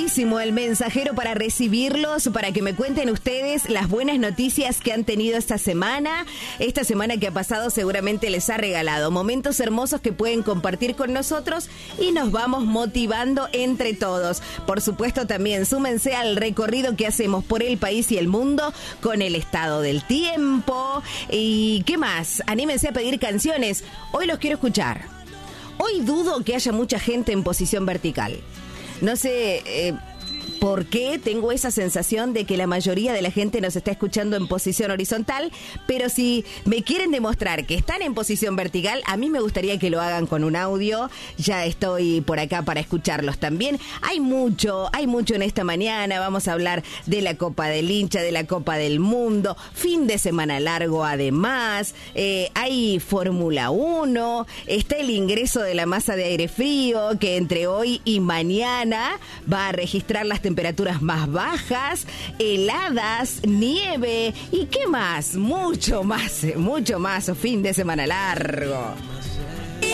listísimo el mensajero para recibirlos, para que me cuenten ustedes las buenas noticias que han tenido esta semana. Esta semana que ha pasado seguramente les ha regalado momentos hermosos que pueden compartir con nosotros y nos vamos motivando entre todos. Por supuesto, también súmense al recorrido que hacemos por el país y el mundo con el estado del tiempo. ¿Y qué más? Anímense a pedir canciones. Hoy los quiero escuchar. Hoy dudo que haya mucha gente en posición vertical. No sé por qué tengo esa sensación de que la mayoría de la gente nos está escuchando en posición horizontal, pero si me quieren demostrar que están en posición vertical, a mí me gustaría que lo hagan con un audio. Ya estoy por acá para escucharlos también. Hay mucho en esta mañana. Vamos a hablar de la Copa del Hincha, de la Copa del Mundo, fin de semana largo además, hay Fórmula 1, está el ingreso de la masa de aire frío que entre hoy y mañana va a registrar las temperaturas más bajas, heladas, nieve y qué más, mucho más, fin de semana largo.